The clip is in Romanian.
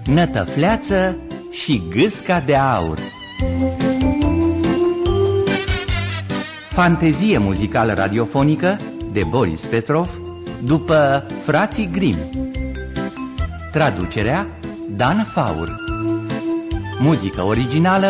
Nătăfleață și Gâsca de aur. Fantezie muzicală radiofonică de Boris Petrov după Frații Grimm. Traducerea Dan Faur. Muzică originală